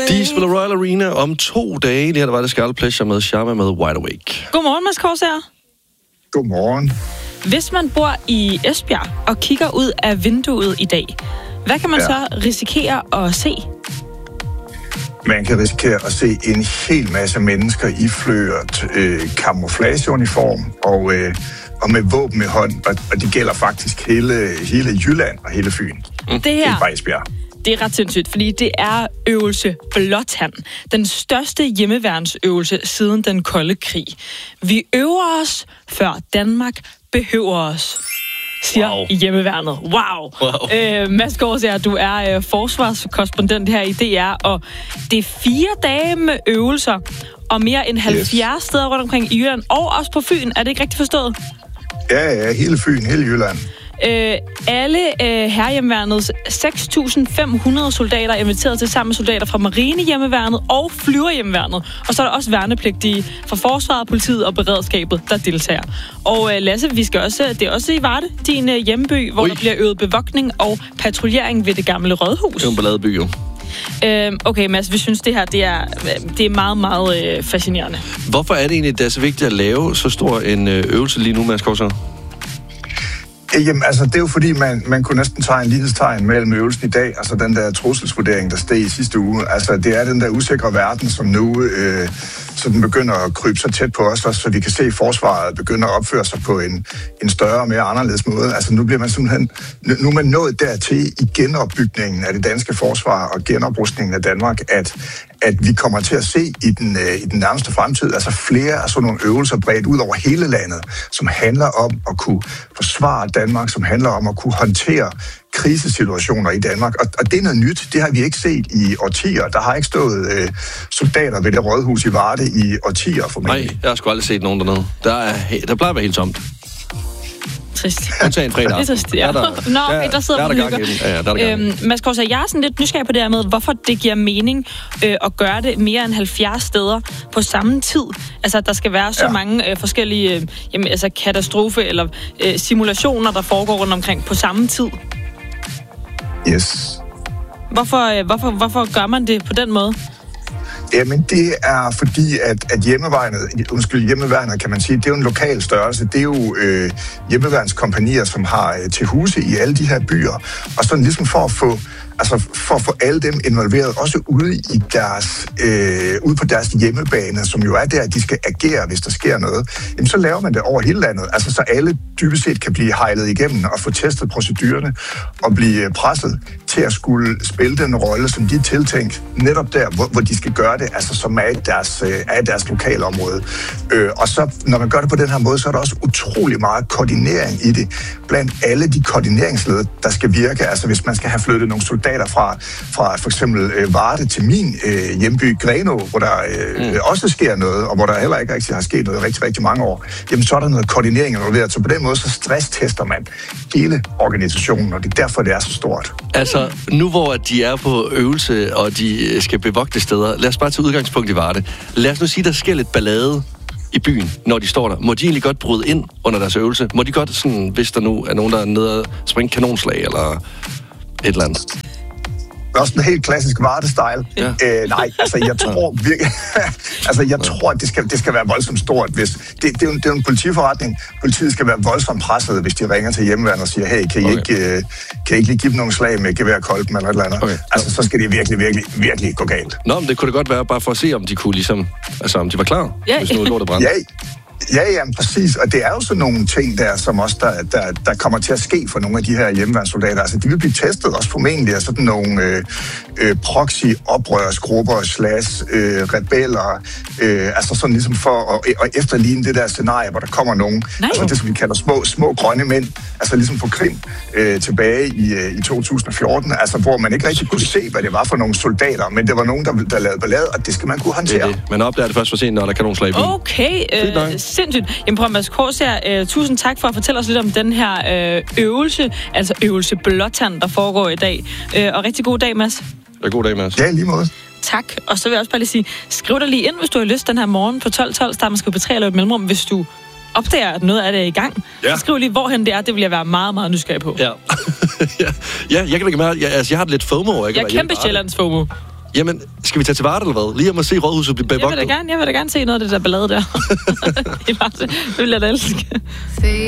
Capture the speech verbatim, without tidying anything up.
De spiller Royal Arena om to dage. Det her der var det Scarlet Pleasure med Sharma med Wide Awake. Godmorgen, Mads Korsager. Godmorgen. Hvis man bor i Esbjerg og kigger ud af vinduet i dag, hvad kan man ja. så risikere at se? Man kan risikere at se en hel masse mennesker iført øh, camouflageuniform og, øh, og med våben i hånd, og, og det gælder faktisk hele, hele Jylland og hele Fyn. Mm. Det her, ikke bare Esbjerg. Det er ret sindssygt, fordi det er øvelse Blåtand. Den største hjemmeværnsøvelse siden den kolde krig. Vi øver os, før Danmark behøver os, siger wow. hjemmeværnet. Wow! wow. Øh, Mads Korsager, du er øh, forsvarskorrespondent her i D R, og det er fire dage med øvelser, og mere end halvfjerds yes. steder rundt omkring i Jylland, og også på Fyn. Er det ikke rigtigt forstået? Ja, ja, hele Fyn, hele Jylland. Øh, alle øh, herhjemmeværnets seks tusind fem hundrede soldater er inviteret til sammen med soldater fra Marinehjemmeværnet og Flyverhjemmeværnet. Og så er der også værnepligtige fra Forsvaret, Politiet og Beredskabet, der deltager. Og øh, Lasse, vi skal også, det er også i Varde, din øh, hjemmeby, hvor Ui. der bliver øvet bevogtning og patruljering ved det gamle rådhus. Det er en balladeby, jo. Øh, okay, Mads, vi synes, det her det er, det er meget, meget øh, fascinerende. Hvorfor er det egentlig, det er så vigtigt at lave så stor en øh, øvelse lige nu, Mads Korsager? Jamen, altså, det er jo fordi, man, man kunne næsten tage en lighedstegn mellem øvelsen i dag, altså den der trusselsvurdering, der steg i sidste uge. Altså, det er den der usikre verden, som nu øh, så den begynder at krybe så tæt på os, også, så vi kan se, at forsvaret begynder at opføre sig på en, en større og mere anderledes måde. Altså, nu bliver man simpelthen, nu er man nået dertil i genopbygningen af det danske forsvar og genoprustningen af Danmark, at, at vi kommer til at se i den, øh, i den nærmeste fremtid, altså flere af sådan nogle øvelser bredt ud over hele landet, som handler om at kunne forsvare Danmark, som handler om at kunne håndtere krisesituationer i Danmark. Og, og det er noget nyt. Det har vi ikke set i årtier. Der har ikke stået øh, soldater ved det rådhus i Varde i årtier formentlig. Nej, jeg har sgu aldrig set nogen dernede. Der, er, der plejer at være helt tomt. Trist. Undtagen en fredag. Det er så st- ja. der, Nå, okay, der sidder der, man der hygger. Ja, ja, der er øhm, Mads Korsager, jeg er sådan lidt nysgerrig på det her med, hvorfor det giver mening øh, at gøre det mere end halvfjerds steder på samme tid. Altså, at der skal være så ja. mange øh, forskellige øh, jamen, altså, katastrofe- eller øh, simulationer, der foregår rundt omkring på samme tid. Yes. Hvorfor, øh, hvorfor, hvorfor gør man det på den måde? Jamen, det er fordi, at, at hjemmeværnet, undskyld, hjemmeværnet, kan man sige, det er jo en lokal størrelse. Det er jo øh, hjemmeværnskompanier, som har øh, til huse i alle de her byer. Og sådan ligesom for at få, altså for at få alle dem involveret, også ude, i deres, øh, ude på deres hjemmebane, som jo er der, at de skal agere, hvis der sker noget, jamen så laver man det over hele landet. Altså så alle dybest set kan blive hejlet igennem og få testet procedurerne og blive presset til at skulle spille den rolle, som de er tiltænkt, netop der, hvor, hvor de skal gøre det, altså som er i deres, øh, er i deres lokalområde. Øh, og så, når man gør det på den her måde, så er der også utrolig meget koordinering i det, blandt alle de koordineringsled, der skal virke. Altså hvis man skal have flyttet nogle soldater fra, fra for eksempel øh, Varde til min øh, hjemby Grenaa, hvor der øh, mm. også sker noget, og hvor der heller ikke rigtig har sket noget i rigtig, rigtig mange år, jamen så er der noget koordinering involveret. Så på den måde, så stresstester man hele organisationen, og det er derfor, det er så stort. Altså, nu hvor de er på øvelse, og de skal bevogte steder, lad os bare tage udgangspunkt i Varde. Lad os nu sige, der sker lidt ballade i byen, når de står der. Må de egentlig godt bryde ind under deres øvelse? Må de godt, sådan, hvis der nu er nogen, der er nede og springe kanonslag, eller et eller andet? Også en helt klassisk Varde-style. Ja. Øh, nej, altså jeg tror virkelig, altså jeg tror, at det skal, det skal være voldsomt stort. Hvis, det, det, er jo, det er jo en politiforretning. Politiet skal være voldsomt presset, hvis de ringer til hjemmeværnet og siger, hey, kan I, okay. ikke, øh, kan I ikke lige give dem nogle slag med geværkolben eller et eller andet? Okay. Altså så skal det virkelig, virkelig, virkelig gå galt. Nå, men det kunne det godt være, bare for at se, om de kunne ligesom, altså om de var klar, ja. hvis nu lortet brændte. Ja. Ja, ja, præcis. Og det er jo sådan nogle ting der, som også der, der, der kommer til at ske for nogle af de her hjemmeværnssoldater. Altså, de vil blive testet også formentlig af sådan nogle øh, øh, proxy-oprørsgrupper, slash, øh, rebeller. Øh, altså sådan ligesom for at, at efterligne det der scenarie, hvor der kommer nogen, Nej. altså det som vi kalder små, små grønne mænd, altså ligesom på Krim øh, tilbage i, øh, i to tusind og fjorten, altså hvor man ikke rigtig kunne se, hvad det var for nogle soldater, men det var nogen, der, der lavede ballade, og det skal man kunne håndtere. Det er det. Man opdager det først for sent, når der kan nogen slag i byen. Okay, øh, sindssygt. Jamen prøv, Mads Korsager, øh, tusind tak for at fortælle os lidt om den her øh, øvelse, altså øvelse Blåtand, der foregår i dag. Øh, og rigtig god dag, Mads. Ja, god dag, Mads. Ja, lige måde. Tak. Og så vil jeg også bare lige sige, skriv dig lige ind, hvis du har lyst den her morgen på tolv tolv, starter man skal på tre eller et mellemrum, hvis du opdager, at noget af det er i gang. Ja. Så skriv lige, hvorhen det er. Det vil jeg være meget, meget nysgerrig på. Ja, ja, ja jeg kan ikke mere. Jeg, altså, jeg har det lidt FOMO. Jeg, jeg er kæmpe Sjællands FOMO. Jamen, skal vi tage til Varde eller hvad? Lige om at se rådhuset blive bevogtet. Jeg vil da gerne, jeg vil da gerne se noget af det der ballade der. Det vil jeg da elske.